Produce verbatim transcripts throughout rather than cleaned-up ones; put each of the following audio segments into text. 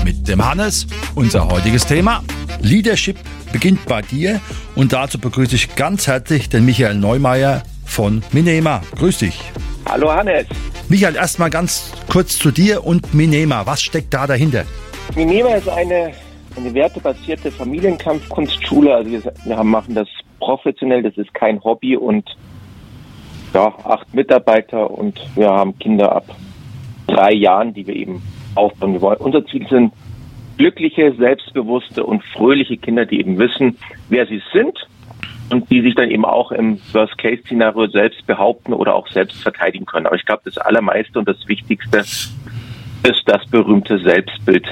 mit dem Hannes. Unser heutiges Thema: Leadership beginnt bei dir. Und dazu begrüße ich ganz herzlich den Michael Neumeier von Minema. Grüß dich. Hallo Hannes. Michael, erstmal ganz kurz zu dir und Minema. Was steckt da dahinter? Minema ist eine, eine wertebasierte Familienkampfkunstschule. Also wir, wir haben, machen das professionell, das ist kein Hobby, und ja, acht Mitarbeiter, und wir haben Kinder ab drei Jahren, die wir eben aufbauen. Wir wollen, unser Ziel sind glückliche, selbstbewusste und fröhliche Kinder, die eben wissen, wer sie sind und die sich dann eben auch im Worst-Case-Szenario selbst behaupten oder auch selbst verteidigen können. Aber ich glaube, das Allermeiste und das Wichtigste ist das berühmte Selbstbild.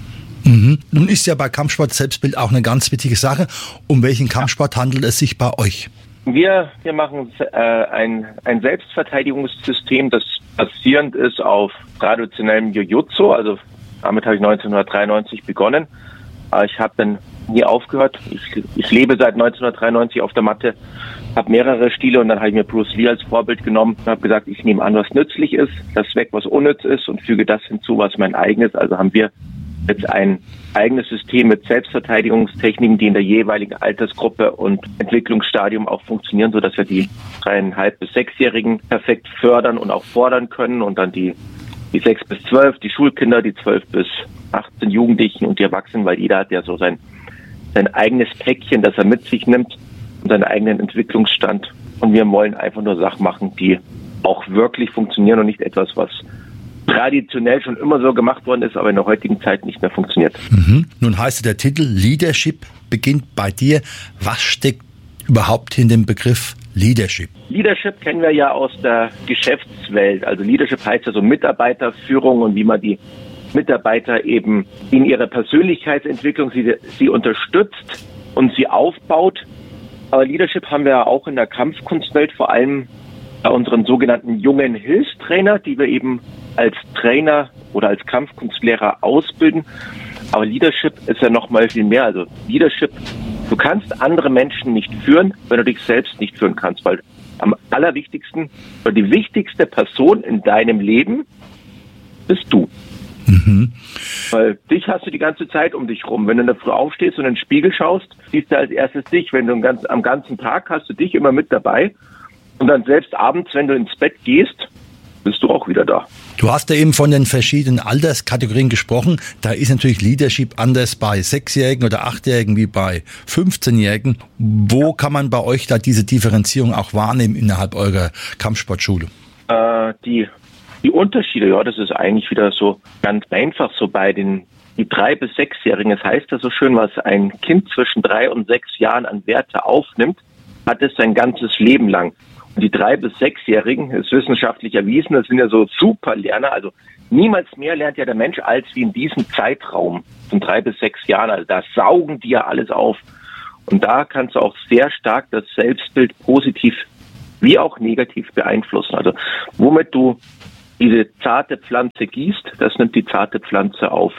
Mhm. Nun ist ja bei Kampfsport Selbstbild auch eine ganz wichtige Sache. Um welchen Kampfsport handelt es sich bei euch? Wir, wir machen äh, ein, ein Selbstverteidigungssystem, das basierend ist auf traditionellem Jiu-Jitsu. Also damit habe ich neunzehnhundertdreiundneunzig begonnen. Aber ich habe dann nie aufgehört. Ich, ich lebe seit neunzehnhundertdreiundneunzig auf der Matte, habe mehrere Stile, und dann habe ich mir Bruce Lee als Vorbild genommen und habe gesagt, ich nehme an, was nützlich ist, lass weg, was unnütz ist, und füge das hinzu, was mein eigenes. Also haben wir jetzt ein eigenes System mit Selbstverteidigungstechniken, die in der jeweiligen Altersgruppe und Entwicklungsstadium auch funktionieren, sodass wir die dreieinhalb bis sechsjährigen perfekt fördern und auch fordern können, und dann die die sechs bis zwölf, die Schulkinder, die zwölf bis achtzehn Jugendlichen und die Erwachsenen, weil jeder hat ja so sein sein eigenes Päckchen, das er mit sich nimmt, und seinen eigenen Entwicklungsstand. Und wir wollen einfach nur Sachen machen, die auch wirklich funktionieren und nicht etwas, was traditionell schon immer so gemacht worden ist, aber in der heutigen Zeit nicht mehr funktioniert. Mhm. Nun heißt der Titel Leadership beginnt bei dir. Was steckt überhaupt hinter dem Begriff Leadership? Leadership kennen wir ja aus der Geschäftswelt. Also Leadership heißt ja so Mitarbeiterführung und wie man die Mitarbeiter eben in ihrer Persönlichkeitsentwicklung sie, sie unterstützt und sie aufbaut. Aber Leadership haben wir ja auch in der Kampfkunstwelt, vor allem bei unseren sogenannten jungen Hilfstrainer, die wir eben als Trainer oder als Kampfkunstlehrer ausbilden. Aber Leadership ist ja noch mal viel mehr. Also Leadership, du kannst andere Menschen nicht führen, wenn du dich selbst nicht führen kannst, weil am allerwichtigsten oder die wichtigste Person in deinem Leben bist du. Mhm. Weil dich hast du die ganze Zeit um dich rum. Wenn du in der Früh aufstehst und in den Spiegel schaust, siehst du als erstes dich. Wenn du ganz, am ganzen Tag hast du dich immer mit dabei. Und dann selbst abends, wenn du ins Bett gehst, bist du auch wieder da. Du hast ja eben von den verschiedenen Alterskategorien gesprochen. Da ist natürlich Leadership anders bei Sechsjährigen oder Achtjährigen wie bei fünfzehnjährigen. Wo kann man bei euch da diese Differenzierung auch wahrnehmen innerhalb eurer Kampfsportschule? Äh, die, die Unterschiede, ja, das ist eigentlich wieder so ganz einfach so bei den die drei- bis sechsjährigen. Es heißt ja so schön, was ein Kind zwischen drei und sechs Jahren an Werte aufnimmt, hat es sein ganzes Leben lang. Die drei- bis sechsjährigen ist wissenschaftlich erwiesen, das sind ja so Superlerner. Also niemals mehr lernt ja der Mensch als wie in diesem Zeitraum von drei bis sechs Jahren. Also da saugen die ja alles auf. Und da kannst du auch sehr stark das Selbstbild positiv wie auch negativ beeinflussen. Also womit du diese zarte Pflanze gießt, das nimmt die zarte Pflanze auf.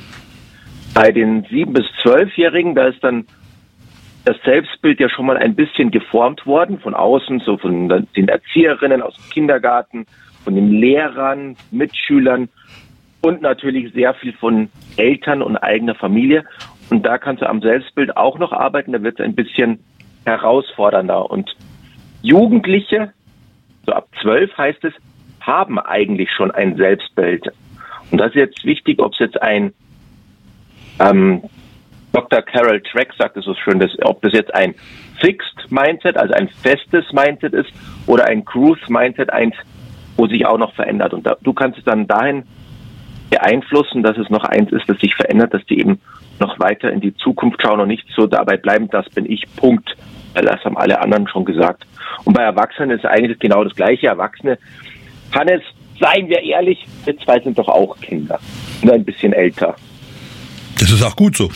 Bei den sieben- bis zwölfjährigen, da ist dann das Selbstbild ja schon mal ein bisschen geformt worden, von außen, so von den Erzieherinnen aus dem Kindergarten, von den Lehrern, Mitschülern und natürlich sehr viel von Eltern und eigener Familie. Und da kannst du am Selbstbild auch noch arbeiten, da wird es ein bisschen herausfordernder. Und Jugendliche, so ab zwölf heißt es, haben eigentlich schon ein Selbstbild. Und das ist jetzt wichtig, ob es jetzt ein ähm, Doktor Carol Dweck sagt es so schön, dass, ob das jetzt ein Fixed Mindset, also ein festes Mindset ist, oder ein Growth Mindset, eins, wo sich auch noch verändert. Und da, du kannst es dann dahin beeinflussen, dass es noch eins ist, das sich verändert, dass die eben noch weiter in die Zukunft schauen und nicht so dabei bleiben, das bin ich, Punkt. Weil das haben alle anderen schon gesagt. Und bei Erwachsenen ist eigentlich genau das Gleiche. Erwachsene, Hannes, seien wir ehrlich, wir zwei sind doch auch Kinder. Nur ein bisschen älter. Das ist auch gut so.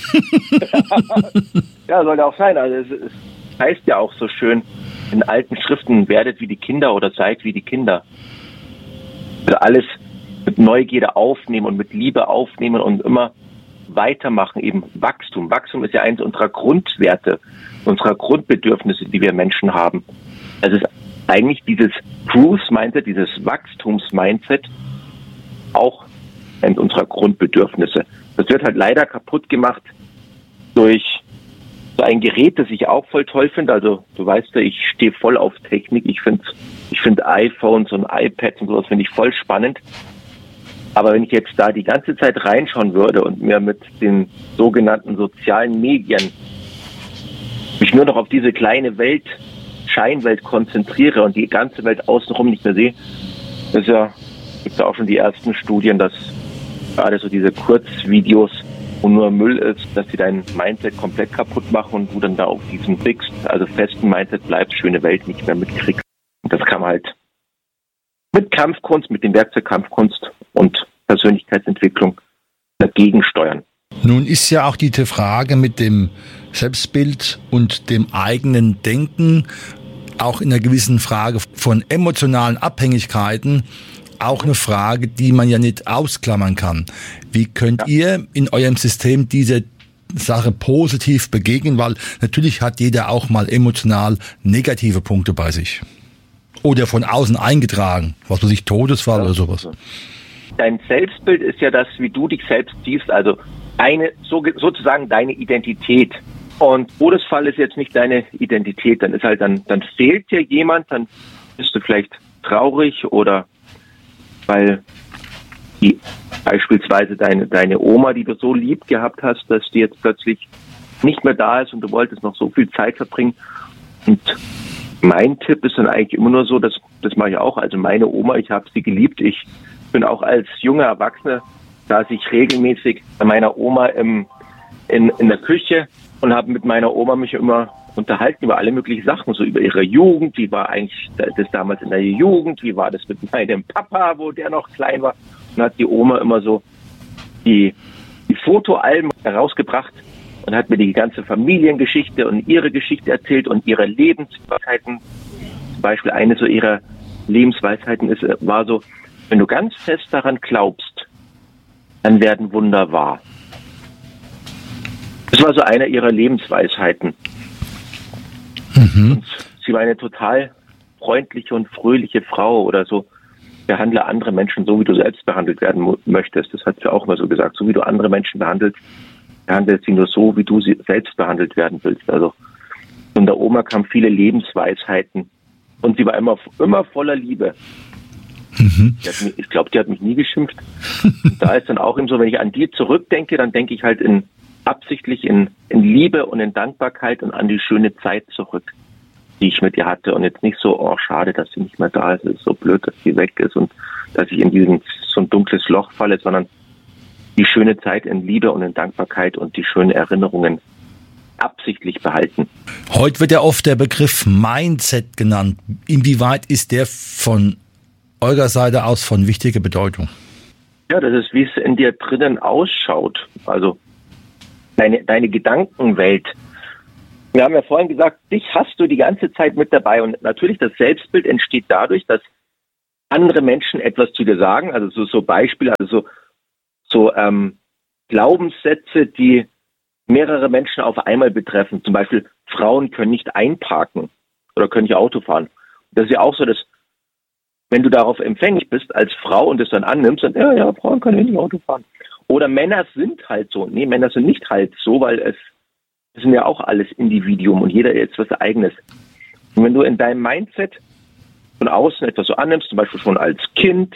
Ja, soll ja auch sein. Also es, es heißt ja auch so schön in alten Schriften, werdet wie die Kinder oder seid wie die Kinder. Also alles mit Neugierde aufnehmen und mit Liebe aufnehmen und immer weitermachen, eben Wachstum. Wachstum ist ja eines unserer Grundwerte, unserer Grundbedürfnisse, die wir Menschen haben. Es ist eigentlich dieses Growth-Mindset, dieses Wachstums-Mindset auch eines unserer Grundbedürfnisse. Das wird halt leider kaputt gemacht durch so ein Gerät, das ich auch voll toll finde. Also du weißt ja, ich stehe voll auf Technik. Ich finde ich finde iPhones und iPads und sowas finde ich voll spannend. Aber wenn ich jetzt da die ganze Zeit reinschauen würde und mir mit den sogenannten sozialen Medien mich nur noch auf diese kleine Welt, Scheinwelt konzentriere und die ganze Welt außenrum nicht mehr sehe, ist ja, gibt es ja auch schon die ersten Studien, dass gerade so diese Kurzvideos, wo nur Müll ist, dass sie dein Mindset komplett kaputt machen und du dann da auf diesem fixen, also festen Mindset bleibst, schöne Welt nicht mehr mitkriegst. Und das kann man halt mit Kampfkunst, mit dem Werkzeug Kampfkunst und Persönlichkeitsentwicklung dagegen steuern. Nun ist ja auch die Frage mit dem Selbstbild und dem eigenen Denken auch in einer gewissen Frage von emotionalen Abhängigkeiten auch eine Frage, die man ja nicht ausklammern kann. Wie könnt ja. ihr in eurem System diese Sache positiv begegnen? Weil natürlich hat jeder auch mal emotional negative Punkte bei sich. Oder von außen eingetragen, was weiß ich, Todesfall ja. oder sowas. Dein Selbstbild ist ja das, wie du dich selbst siehst, also eine, so, sozusagen deine Identität. Und Todesfall ist jetzt nicht deine Identität, dann ist halt, dann, dann fehlt dir jemand, dann bist du vielleicht traurig oder weil die, beispielsweise deine, deine Oma, die du so lieb gehabt hast, dass die jetzt plötzlich nicht mehr da ist und du wolltest noch so viel Zeit verbringen. Und mein Tipp ist dann eigentlich immer nur so, dass, das mache ich auch, also meine Oma, ich habe sie geliebt, ich bin auch als junger Erwachsener, saß ich regelmäßig bei meiner Oma im, in, in der Küche und habe mit meiner Oma mich immer unterhalten über alle möglichen Sachen, so über ihre Jugend, wie war eigentlich das damals in der Jugend, wie war das mit meinem Papa, wo der noch klein war. Und hat die Oma immer so die, die Fotoalben herausgebracht und hat mir die ganze Familiengeschichte und ihre Geschichte erzählt und ihre Lebensweisheiten. Zum Beispiel eine so ihrer Lebensweisheiten ist, war so, wenn du ganz fest daran glaubst, dann werden Wunder wahr. Das war so einer ihrer Lebensweisheiten. Mhm. Und sie war eine total freundliche und fröhliche Frau oder so. Behandle andere Menschen so, wie du selbst behandelt werden mo- möchtest. Das hat sie auch mal so gesagt. So wie du andere Menschen behandelst, behandelt sie nur so, wie du sie selbst behandelt werden willst. Also von der Oma kamen viele Lebensweisheiten und sie war immer, immer voller Liebe. Mhm. Die hat mich, ich glaube, die hat mich nie geschimpft. Da ist dann auch eben so, wenn ich an die zurückdenke, dann denke ich halt in absichtlich in, in Liebe und in Dankbarkeit und an die schöne Zeit zurück, die ich mit ihr hatte. Und jetzt nicht so, oh, schade, dass sie nicht mehr da ist, es ist so blöd, dass sie weg ist und dass ich in diesen, so ein dunkles Loch falle, sondern die schöne Zeit in Liebe und in Dankbarkeit und die schönen Erinnerungen absichtlich behalten. Heute wird ja oft der Begriff Mindset genannt. Inwieweit ist der von eurer Seite aus von wichtiger Bedeutung? Ja, das ist, wie es in dir drinnen ausschaut. Also deine, deine Gedankenwelt. Wir haben ja vorhin gesagt, dich hast du die ganze Zeit mit dabei. Und natürlich, das Selbstbild entsteht dadurch, dass andere Menschen etwas zu dir sagen. Also so, so Beispiele, also so, so ähm, Glaubenssätze, die mehrere Menschen auf einmal betreffen. Zum Beispiel, Frauen können nicht einparken oder können nicht Auto fahren. Das ist ja auch so, dass wenn du darauf empfänglich bist als Frau und es dann annimmst, dann, ja, ja, Frauen können nicht Auto fahren. Oder Männer sind halt so. Nee, Männer sind nicht halt so, weil es, es sind ja auch alles Individuum und jeder jetzt was Eigenes. Und wenn du in deinem Mindset von außen etwas so annimmst, zum Beispiel schon als Kind,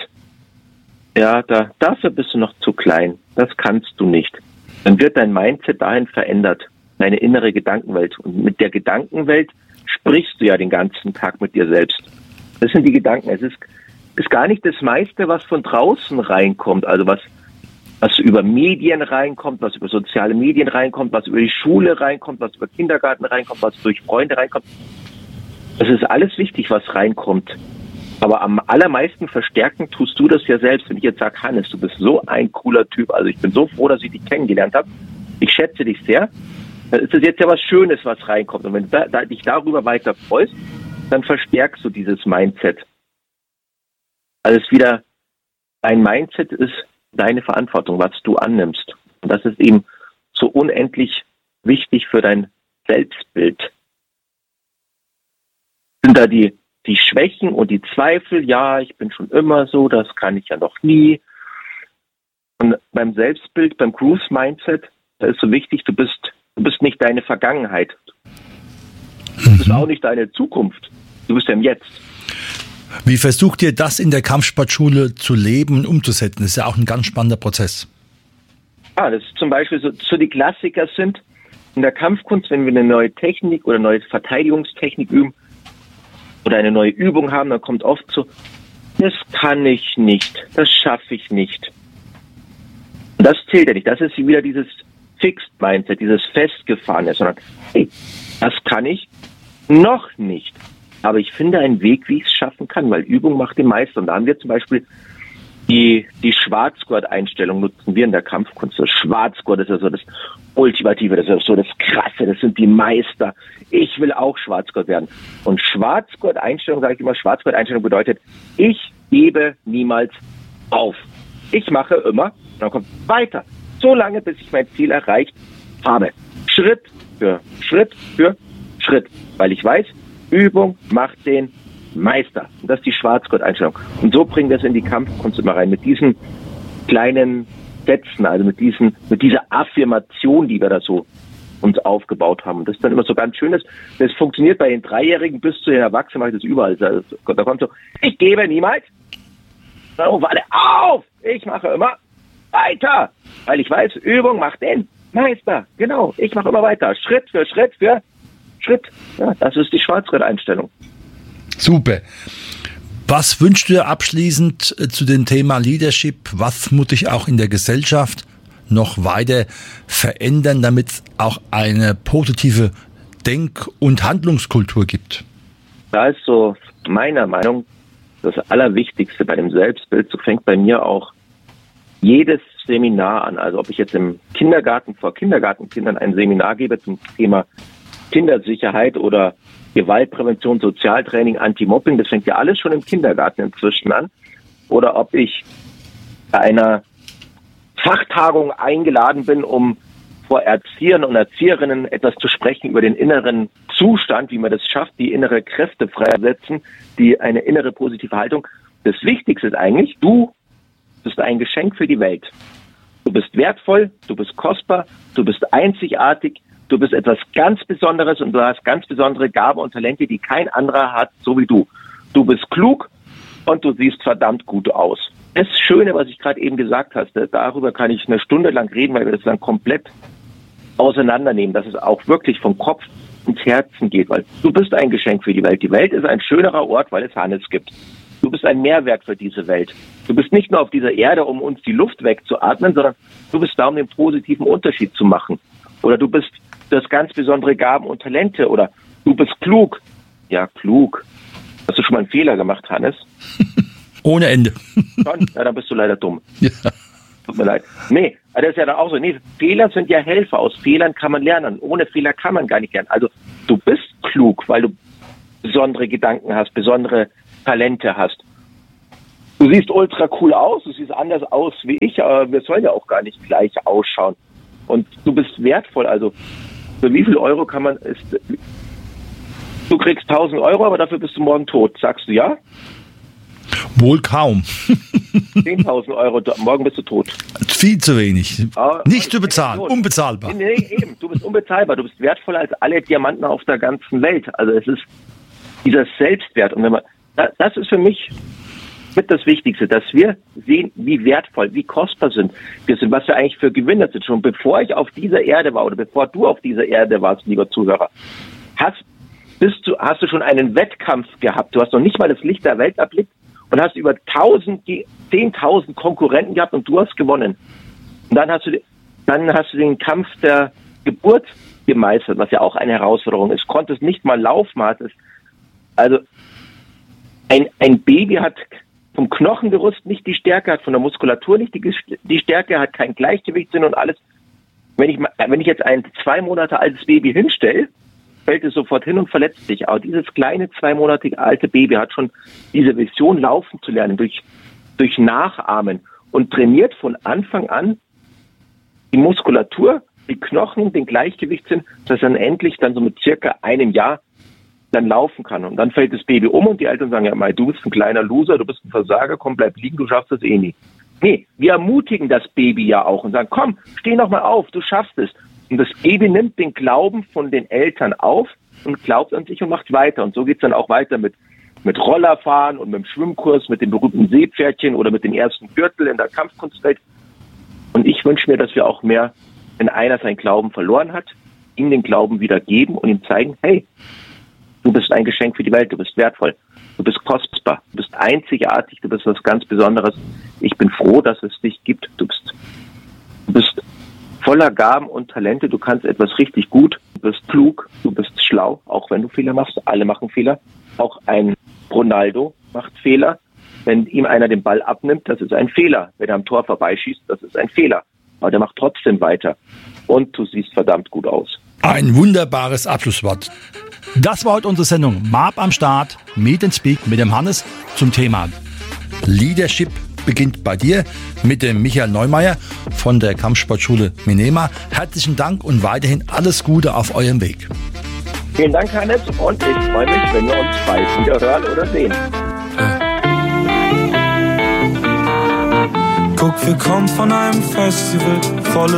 ja, da, dafür bist du noch zu klein. Das kannst du nicht. Dann wird dein Mindset dahin verändert, deine innere Gedankenwelt. Und mit der Gedankenwelt sprichst du ja den ganzen Tag mit dir selbst. Das sind die Gedanken. Es ist, ist gar nicht das meiste, was von draußen reinkommt, also was, was über Medien reinkommt, was über soziale Medien reinkommt, was über die Schule reinkommt, was über Kindergarten reinkommt, was durch Freunde reinkommt. Es ist alles wichtig, was reinkommt. Aber am allermeisten verstärken tust du das ja selbst. Wenn ich jetzt sage, Hannes, du bist so ein cooler Typ, also ich bin so froh, dass ich dich kennengelernt habe. Ich schätze dich sehr. Dann ist das jetzt ja was Schönes, was reinkommt. Und wenn du da, da, dich darüber weiter freust, dann verstärkst du dieses Mindset. Also es ist wieder, dein Mindset ist deine Verantwortung, was du annimmst. Und das ist eben so unendlich wichtig für dein Selbstbild. Sind da die, die Schwächen und die Zweifel, ja, ich bin schon immer so, das kann ich ja noch nie. Und beim Selbstbild, beim Growth Mindset, da ist so wichtig, du bist, du bist nicht deine Vergangenheit. Du bist auch nicht deine Zukunft. Du bist ja im Jetzt. Wie versucht ihr das in der Kampfsportschule zu leben und umzusetzen? Das ist ja auch ein ganz spannender Prozess. Ah, das ist zum Beispiel so, so die Klassiker sind in der Kampfkunst, wenn wir eine neue Technik oder neue Verteidigungstechnik üben oder eine neue Übung haben, dann kommt oft so, das kann ich nicht, das schaffe ich nicht. Und das zählt ja nicht. Das ist wieder dieses Fixed Mindset, dieses Festgefahrene, sondern hey, das kann ich noch nicht. Aber ich finde einen Weg, wie ich es schaffen kann, weil Übung macht den Meister. Und da haben wir zum Beispiel die, die Schwarzgurt-Einstellung nutzen wir in der Kampfkunst. Das Schwarzgurt ist ja so das Ultimative, das ist ja so das Krasse, das sind die Meister. Ich will auch Schwarzgurt werden. Und Schwarzgurt-Einstellung, sage ich immer, Schwarzgurt-Einstellung bedeutet, ich gebe niemals auf. Ich mache immer, dann kommt weiter, so lange, bis ich mein Ziel erreicht habe. Schritt für Schritt für Schritt, weil ich weiß, Übung macht den Meister. Und das ist die Schwarzgurt-Einstellung. Und so bringen wir es in die Kampfkunst immer rein, mit diesen kleinen Sätzen, also mit diesen, mit dieser Affirmation, die wir da so uns aufgebaut haben. Und das ist dann immer so ganz schön. Das funktioniert bei den Dreijährigen bis zu den Erwachsenen, mache ich das überall. Also, da kommt so, ich gebe niemals. Dann rufen alle auf. Ich mache immer weiter, weil ich weiß, Übung macht den Meister. Genau, ich mache immer weiter. Schritt für Schritt für Schritt. Ja, das ist die Schwarzgurt-Einstellung. Super. Was wünschst du dir abschließend zu dem Thema Leadership? Was muss sich auch in der Gesellschaft noch weiter verändern, damit es auch eine positive Denk- und Handlungskultur gibt? Da ist so meiner Meinung das Allerwichtigste bei dem Selbstbild. So fängt bei mir auch jedes Seminar an. Also ob ich jetzt im Kindergarten vor Kindergartenkindern ein Seminar gebe zum Thema Kindersicherheit oder Gewaltprävention, Sozialtraining, Anti-Mobbing, das fängt ja alles schon im Kindergarten inzwischen an. Oder ob ich bei einer Fachtagung eingeladen bin, um vor Erziehern und Erzieherinnen etwas zu sprechen über den inneren Zustand, wie man das schafft, die innere Kräfte freisetzen, die eine innere positive Haltung. Das Wichtigste ist eigentlich, du bist ein Geschenk für die Welt. Du bist wertvoll, du bist kostbar, du bist einzigartig, du bist etwas ganz Besonderes und du hast ganz besondere Gaben und Talente, die kein anderer hat, so wie du. Du bist klug und du siehst verdammt gut aus. Das Schöne, was ich gerade eben gesagt habe, darüber kann ich eine Stunde lang reden, weil wir das dann komplett auseinandernehmen, dass es auch wirklich vom Kopf ins Herzen geht, weil du bist ein Geschenk für die Welt. Die Welt ist ein schönerer Ort, weil es Hannes gibt. Du bist ein Mehrwert für diese Welt. Du bist nicht nur auf dieser Erde, um uns die Luft wegzuatmen, sondern du bist da, um den positiven Unterschied zu machen. Oder du bist das ganz besondere Gaben und Talente. Oder du bist klug. Ja, klug. Hast du schon mal einen Fehler gemacht, Hannes? Ohne Ende. Schon? Ja, dann bist du leider dumm. Ja. Tut mir leid. Nee, das ist ja dann auch so. Nee, Fehler sind ja Helfer. Aus Fehlern kann man lernen. Ohne Fehler kann man gar nicht lernen. Also du bist klug, weil du besondere Gedanken hast, besondere Talente hast. Du siehst ultra cool aus, du siehst anders aus wie ich, aber wir sollen ja auch gar nicht gleich ausschauen. Und du bist wertvoll, also für wie viel Euro kann man, ist, du kriegst tausend Euro, aber dafür bist du morgen tot. Sagst du ja? Wohl kaum. zehntausend Euro, morgen bist du tot. Viel zu wenig. Aber nicht zu bezahlen, unbezahlbar. Nee, nee, eben, du bist unbezahlbar, du bist wertvoller als alle Diamanten auf der ganzen Welt. Also es ist dieser Selbstwert. Und wenn man, das ist für mich mit das Wichtigste, dass wir sehen, wie wertvoll, wie kostbar sind wir sind, was wir eigentlich für Gewinner sind. Schon bevor ich auf dieser Erde war oder bevor du auf dieser Erde warst, lieber Zuhörer, hast, bist du, hast du schon einen Wettkampf gehabt. Du hast noch nicht mal das Licht der Welt erblickt und hast über tausend, zehntausend Konkurrenten gehabt und du hast gewonnen. Und dann hast du, dann hast du den Kampf der Geburt gemeistert, was ja auch eine Herausforderung ist. Konntest nicht mal laufen, hattest, also ein, ein Baby hat vom Knochengerüst nicht die Stärke, hat von der Muskulatur nicht die, die Stärke, hat kein Gleichgewichtssinn und alles. Wenn ich, wenn ich jetzt ein zwei Monate altes Baby hinstelle, fällt es sofort hin und verletzt sich. Aber dieses kleine zwei Monate alte Baby hat schon diese Vision, laufen zu lernen, durch, durch Nachahmen und trainiert von Anfang an die Muskulatur, die Knochen, den Gleichgewichtssinn, dass er dann endlich dann so mit circa einem Jahr dann laufen kann. Und dann fällt das Baby um und die Eltern sagen, ja, Mai, du bist ein kleiner Loser, du bist ein Versager, komm, bleib liegen, du schaffst das eh nie. Nee, wir ermutigen das Baby ja auch und sagen, komm, steh noch mal auf, du schaffst es. Und das Baby nimmt den Glauben von den Eltern auf und glaubt an sich und macht weiter. Und so geht's dann auch weiter mit, mit Rollerfahren und mit dem Schwimmkurs, mit dem berühmten Seepferdchen oder mit dem ersten Gürtel in der Kampfkunstwelt. Und ich wünsche mir, dass wir auch mehr, wenn einer seinen Glauben verloren hat, ihm den Glauben wieder geben und ihm zeigen, hey, du bist ein Geschenk für die Welt, du bist wertvoll, du bist kostbar, du bist einzigartig, du bist was ganz Besonderes. Ich bin froh, dass es dich gibt. Du bist, du bist voller Gaben und Talente, du kannst etwas richtig gut, du bist klug, du bist schlau, auch wenn du Fehler machst. Alle machen Fehler. Auch ein Ronaldo macht Fehler. Wenn ihm einer den Ball abnimmt, das ist ein Fehler. Wenn er am Tor vorbeischießt, das ist ein Fehler. Aber der macht trotzdem weiter. Und du siehst verdammt gut aus. Ein wunderbares Abschlusswort. Das war heute unsere Sendung Marb am Start, Meet and Speak mit dem Hannes zum Thema Leadership beginnt bei dir mit dem Michael Neumeier von der Kampfsportschule Minema. Herzlichen Dank und weiterhin alles Gute auf eurem Weg. Vielen Dank, Hannes, und ich freue mich, wenn wir uns bald wieder hören oder sehen. Guck, wir kommen von einem Festival, volle